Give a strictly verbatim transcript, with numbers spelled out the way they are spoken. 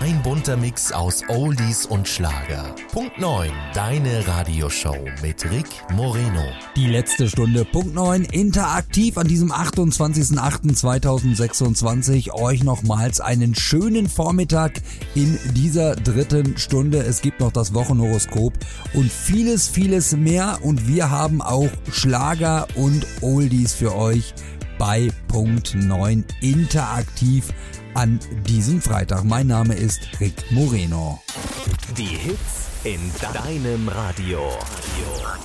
Ein bunter Mix aus Oldies und Schlager. Punkt neun, deine Radioshow mit Rick Moreno. Die letzte Stunde, Punkt neun, interaktiv an diesem achtundzwanzigsten achten zweitausendsechsundzwanzig. Euch nochmals einen schönen Vormittag in dieser dritten Stunde. Es gibt noch das Wochenhoroskop und vieles, vieles mehr. Und wir haben auch Schlager und Oldies für euch bei Punkt neun interaktiv an diesem Freitag. Mein Name ist Rick Moreno. Die Hits in deinem Radio.